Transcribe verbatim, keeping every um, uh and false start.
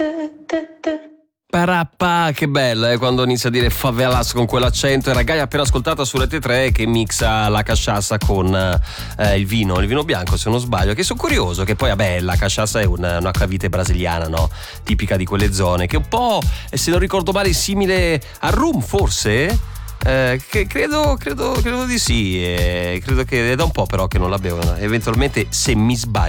Parappa, che bello eh, quando inizia a dire favelas con quell'accento. E ragazzi, appena ascoltata su Rete tre che mixa la cachaça con eh, il vino, il vino bianco se non sbaglio, che sono curioso che poi vabbè la cachaça è una, una acquavite brasiliana, no? Tipica di quelle zone, che un po', se non ricordo male, simile al rum forse? Eh, che credo, credo, credo di sì, eh, credo che è da un po' però che non la bevo, eventualmente se mi sbaglio